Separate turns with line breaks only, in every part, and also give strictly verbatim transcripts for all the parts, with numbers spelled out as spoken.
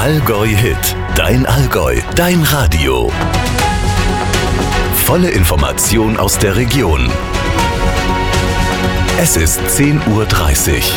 Allgäu-Hit, dein Allgäu, dein Radio. Volle Information aus der Region. Es ist zehn Uhr dreißig.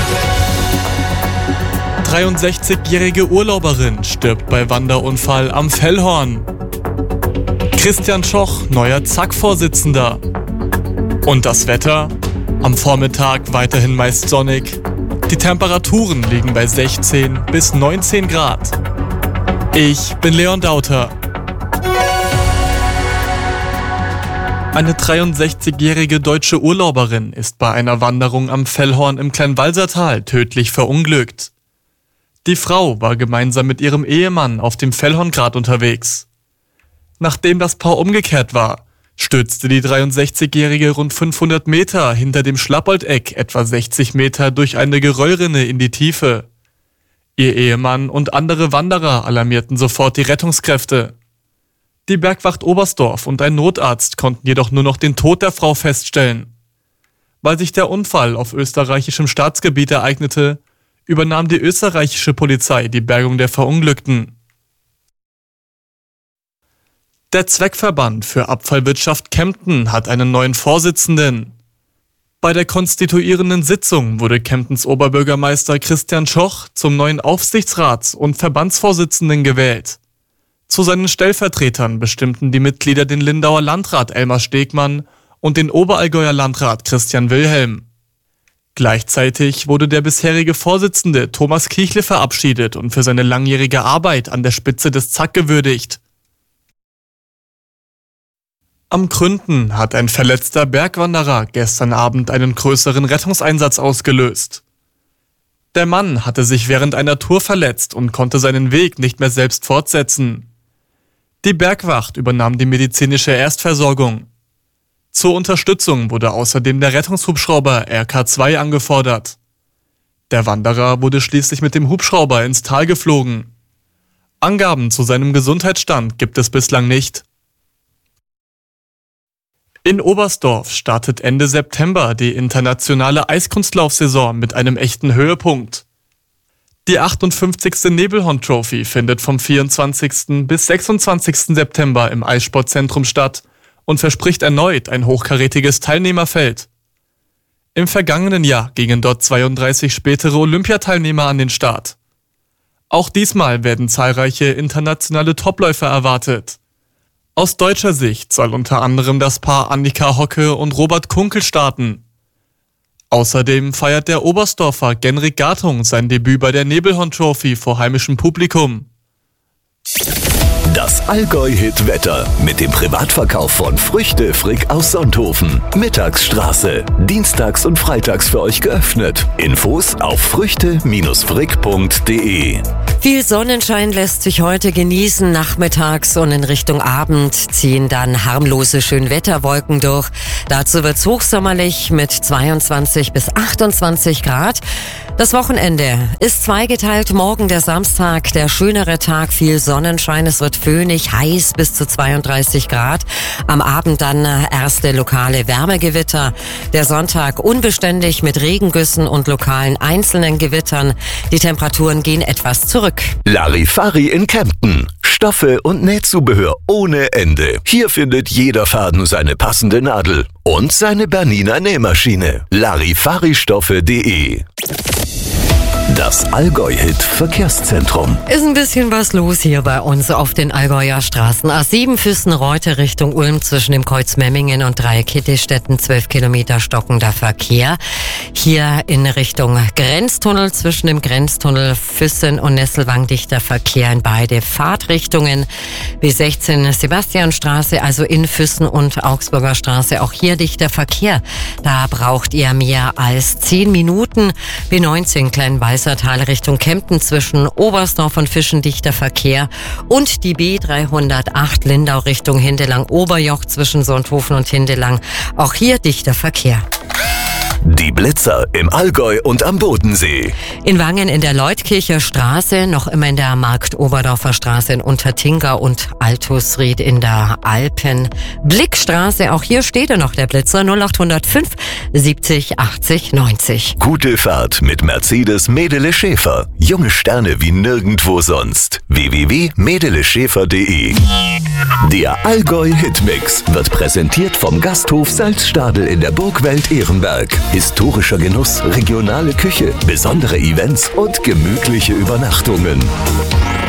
dreiundsechzigjährige Urlauberin stirbt bei Wanderunfall am Fellhorn. Christian Schoch, neuer Zack-Vorsitzender. Und das Wetter? Am Vormittag weiterhin meist sonnig. Die Temperaturen liegen bei sechzehn bis neunzehn Grad. Ich bin Leon Dauter. Eine dreiundsechzigjährige deutsche Urlauberin ist bei einer Wanderung am Fellhorn im Kleinwalsertal tödlich verunglückt. Die Frau war gemeinsam mit ihrem Ehemann auf dem Fellhorngrat unterwegs. Nachdem das Paar umgekehrt war, stürzte die dreiundsechzigjährige rund fünfhundert Meter hinter dem Schlappoldeck etwa sechzig Meter durch eine Geröllrinne in die Tiefe. Ihr Ehemann und andere Wanderer alarmierten sofort die Rettungskräfte. Die Bergwacht Oberstdorf und ein Notarzt konnten jedoch nur noch den Tod der Frau feststellen. Weil sich der Unfall auf österreichischem Staatsgebiet ereignete, übernahm die österreichische Polizei die Bergung der Verunglückten. Der Zweckverband für Abfallwirtschaft Kempten hat einen neuen Vorsitzenden. Bei der konstituierenden Sitzung wurde Kemptens Oberbürgermeister Christian Schoch zum neuen Aufsichtsrats- und Verbandsvorsitzenden gewählt. Zu seinen Stellvertretern bestimmten die Mitglieder den Lindauer Landrat Elmar Stegmann und den Oberallgäuer Landrat Christian Wilhelm. Gleichzeitig wurde der bisherige Vorsitzende Thomas Kiechle verabschiedet und für seine langjährige Arbeit an der Spitze des Zack gewürdigt. Am Gründen hat ein verletzter Bergwanderer gestern Abend einen größeren Rettungseinsatz ausgelöst. Der Mann hatte sich während einer Tour verletzt und konnte seinen Weg nicht mehr selbst fortsetzen. Die Bergwacht übernahm die medizinische Erstversorgung. Zur Unterstützung wurde außerdem der Rettungshubschrauber R K zwei angefordert. Der Wanderer wurde schließlich mit dem Hubschrauber ins Tal geflogen. Angaben zu seinem Gesundheitsstand gibt es bislang nicht. In Oberstdorf startet Ende September die internationale Eiskunstlaufsaison mit einem echten Höhepunkt. Die achtundfünfzigste Nebelhorn-Trophy findet vom vierundzwanzigsten bis sechsundzwanzigsten September im Eissportzentrum statt und verspricht erneut ein hochkarätiges Teilnehmerfeld. Im vergangenen Jahr gingen dort zweiunddreißig spätere Olympiateilnehmer an den Start. Auch diesmal werden zahlreiche internationale Topläufer erwartet. Aus deutscher Sicht soll unter anderem das Paar Annika Hocke und Robert Kunkel starten. Außerdem feiert der Oberstdorfer Genrik Gartung sein Debüt bei der Nebelhorn-Trophy vor heimischem Publikum.
Das Allgäu-Hit-Wetter mit dem Privatverkauf von Früchte Frick aus Sonthofen. Mittagsstraße. Dienstags und freitags für euch geöffnet. Infos auf früchte Frick punkt de.
Viel Sonnenschein lässt sich heute genießen. Nachmittags und in Richtung Abend ziehen dann harmlose Schönwetterwolken durch. Dazu wird's hochsommerlich mit zweiundzwanzig bis achtundzwanzig Grad. Das Wochenende ist zweigeteilt. Morgen der Samstag, der schönere Tag, viel Sonnenschein. Es wird föhnig, heiß bis zu zweiunddreißig Grad. Am Abend dann erste lokale Wärmegewitter. Der Sonntag unbeständig mit Regengüssen und lokalen einzelnen Gewittern. Die Temperaturen gehen etwas zurück.
Larifari in Kempten. Stoffe und Nähzubehör ohne Ende. Hier findet jeder Faden seine passende Nadel und seine Bernina Nähmaschine. Larifaristoffe punkt de. Das Allgäu-Hit Verkehrszentrum.
Ist ein bisschen was los hier bei uns auf den Allgäuer Straßen. A sieben Füssen-Reuter Richtung Ulm zwischen dem Kreuz Memmingen und Dreieck-Kittistetten, zwölf Kilometer stockender Verkehr. Hier in Richtung Grenztunnel zwischen dem Grenztunnel Füssen und Nesselwang dichter Verkehr in beide Fahrtrichtungen. B sechzehn Sebastianstraße, also in Füssen und Augsburger Straße, auch hier dichter Verkehr. Da braucht ihr mehr als zehn Minuten. B neunzehn Kleinwalsertal Richtung Kempten zwischen Oberstdorf und Fischen dichter Verkehr und die B dreihundertacht Lindau Richtung Hindelang Oberjoch zwischen Sonthofen und Hindelang, auch hier dichter Verkehr.
Die Blitzer im Allgäu und am Bodensee.
In Wangen in der Leutkircher Straße, noch immer in der Markt-Oberdorfer Straße in Untertinga und Altusried in der Alpen. Blickstraße, auch hier steht ja noch der Blitzer, null acht null fünf siebzig achtzig neunzig.
Gute Fahrt mit Mercedes Medele Schäfer. Junge Sterne wie nirgendwo sonst. w w w punkt medele schäfer punkt de. Der Allgäu Hitmix wird präsentiert vom Gasthof Salzstadel in der Burgwelt Ehrenberg. Historischer Genuss, regionale Küche, besondere Events und gemütliche Übernachtungen.